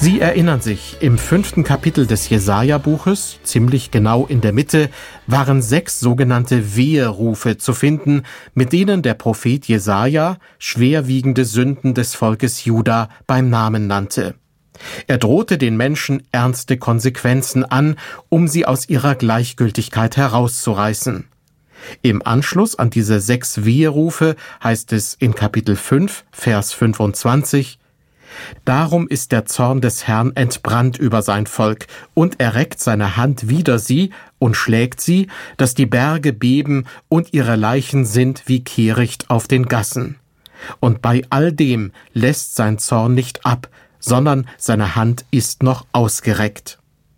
Sie erinnern sich, im 5. Kapitel des Jesaja-Buches, ziemlich genau in der Mitte, waren 6 sogenannte Weherufe zu finden, mit denen der Prophet Jesaja schwerwiegende Sünden des Volkes Juda beim Namen nannte. Er drohte den Menschen ernste Konsequenzen an, um sie aus ihrer Gleichgültigkeit herauszureißen. Im Anschluss an diese 6 Weherufe heißt es in Kapitel 5, Vers 25: Darum ist der Zorn des Herrn entbrannt über sein Volk, und er reckt seine Hand wider sie und schlägt sie, dass die Berge beben und ihre Leichen sind wie Kehricht auf den Gassen. Und bei all dem lässt sein Zorn nicht ab, sondern seine Hand ist noch ausgereckt.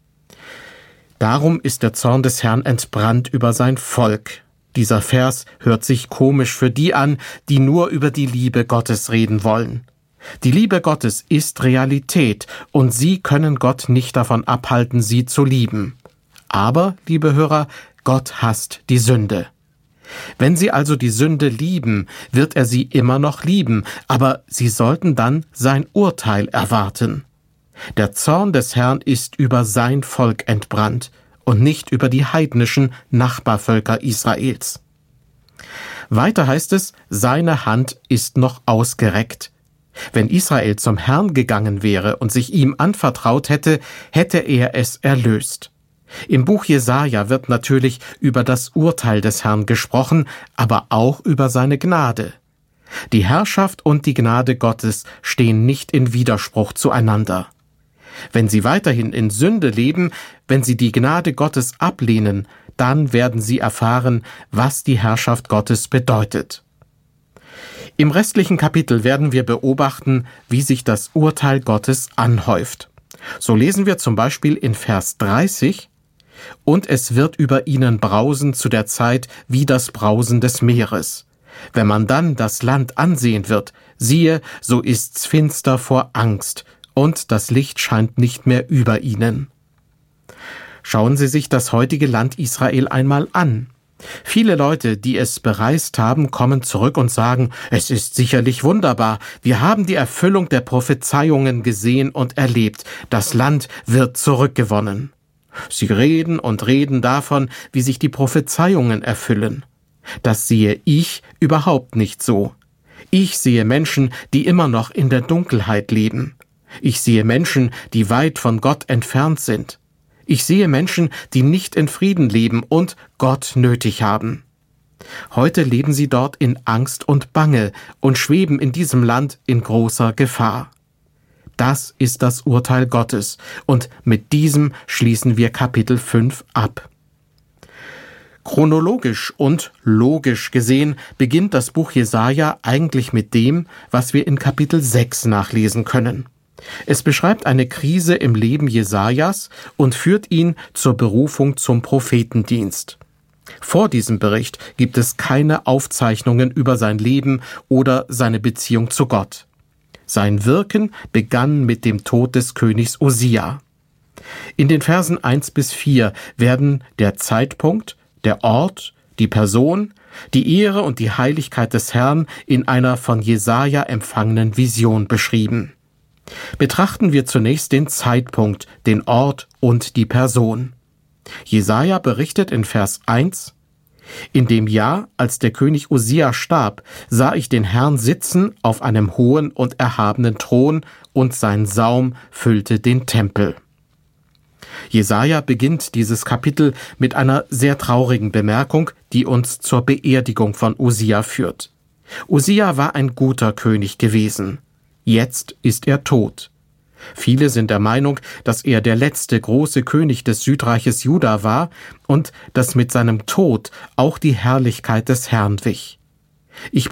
Darum ist der Zorn des Herrn entbrannt über sein Volk. Dieser Vers hört sich komisch für die an, die nur über die Liebe Gottes reden wollen. Die Liebe Gottes ist Realität und Sie können Gott nicht davon abhalten, sie zu lieben. Aber, liebe Hörer, Gott hasst die Sünde. Wenn Sie also die Sünde lieben, wird er sie immer noch lieben, aber Sie sollten dann sein Urteil erwarten. Der Zorn des Herrn ist über sein Volk entbrannt und nicht über die heidnischen Nachbarvölker Israels. Weiter heißt es, seine Hand ist noch ausgereckt. Wenn Israel zum Herrn gegangen wäre und sich ihm anvertraut hätte, hätte er es erlöst. Im Buch Jesaja wird natürlich über das Urteil des Herrn gesprochen, aber auch über seine Gnade. Die Herrschaft und die Gnade Gottes stehen nicht in Widerspruch zueinander. Wenn sie weiterhin in Sünde leben, wenn sie die Gnade Gottes ablehnen, dann werden sie erfahren, was die Herrschaft Gottes bedeutet. Im restlichen Kapitel werden wir beobachten, wie sich das Urteil Gottes anhäuft. So lesen wir zum Beispiel in Vers 30: Und es wird über ihnen brausen zu der Zeit wie das Brausen des Meeres. Wenn man dann das Land ansehen wird, siehe, so ist's finster vor Angst, und das Licht scheint nicht mehr über ihnen. Schauen Sie sich das heutige Land Israel einmal an. Viele Leute, die es bereist haben, kommen zurück und sagen, es ist sicherlich wunderbar, wir haben die Erfüllung der Prophezeiungen gesehen und erlebt, das Land wird zurückgewonnen. Sie reden und reden davon, wie sich die Prophezeiungen erfüllen. Das sehe ich überhaupt nicht so. Ich sehe Menschen, die immer noch in der Dunkelheit leben. Ich sehe Menschen, die weit von Gott entfernt sind. Ich sehe Menschen, die nicht in Frieden leben und Gott nötig haben. Heute leben sie dort in Angst und Bange und schweben in diesem Land in großer Gefahr. Das ist das Urteil Gottes, und mit diesem schließen wir Kapitel 5 ab. Chronologisch und logisch gesehen beginnt das Buch Jesaja eigentlich mit dem, was wir in Kapitel 6 nachlesen können. Es beschreibt eine Krise im Leben Jesajas und führt ihn zur Berufung zum Prophetendienst. Vor diesem Bericht gibt es keine Aufzeichnungen über sein Leben oder seine Beziehung zu Gott. Sein Wirken begann mit dem Tod des Königs Usia. In den Versen 1 bis 4 werden der Zeitpunkt, der Ort, die Person, die Ehre und die Heiligkeit des Herrn in einer von Jesaja empfangenen Vision beschrieben. Betrachten wir zunächst den Zeitpunkt, den Ort und die Person. Jesaja berichtet in Vers 1: In dem Jahr, als der König Usia starb, sah ich den Herrn sitzen auf einem hohen und erhabenen Thron, und sein Saum füllte den Tempel. Jesaja beginnt dieses Kapitel mit einer sehr traurigen Bemerkung, die uns zur Beerdigung von Usia führt. Usia war ein guter König gewesen. Jetzt ist er tot. Viele sind der Meinung, dass er der letzte große König des Südreiches Juda war und dass mit seinem Tod auch die Herrlichkeit des Herrn wich. Ich